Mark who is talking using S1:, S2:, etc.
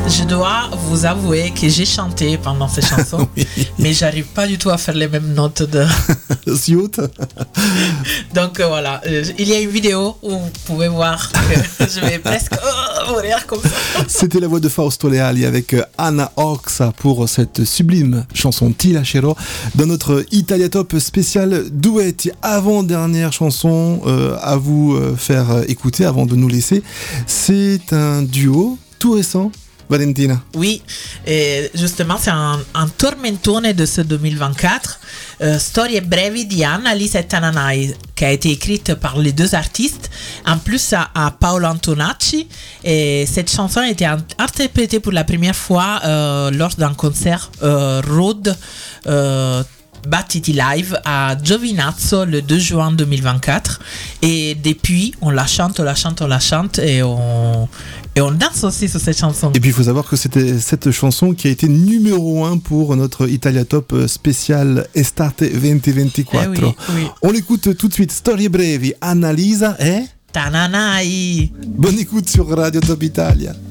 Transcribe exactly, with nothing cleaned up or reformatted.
S1: Je dois vous avouer que j'ai chanté pendant ces chansons, oui. Mais j'arrive pas du tout à faire les mêmes notes de...
S2: aussi hautes.
S1: Donc euh, voilà, euh, il y a une vidéo où vous pouvez voir que je vais presque oh, mourir comme ça.
S2: C'était la voix de Fausto Leali avec Anna Orxa pour cette sublime chanson Ti lascerò dans notre Italia Top spécial duetti. Avant-dernière chanson euh, à vous faire écouter avant de nous laisser. C'est un duo tout récent. Valentina.
S1: Oui, et justement c'est un, un tormentone de ce deux mille vingt-quatre, euh, Storie brevi di Annalisa e Tananai, qui a été écrite par les deux artistes, en plus à, à Paolo Antonacci, et cette chanson a été interprétée pour la première fois euh, lors d'un concert euh, Road euh, Battiti Live à Giovinazzo le deux juin deux mille vingt-quatre, et depuis on la chante, on la chante, on la chante et on, et on danse aussi sur cette chanson.
S2: Et puis il faut savoir que c'était cette chanson qui a été numéro un pour notre Italia Top spécial Estate vingt vingt-quatre.
S1: Eh oui, oui.
S2: On l'écoute tout de suite, Storie brevi, Annalisa et
S1: Tananai.
S2: Bonne écoute sur Radio Top Italia.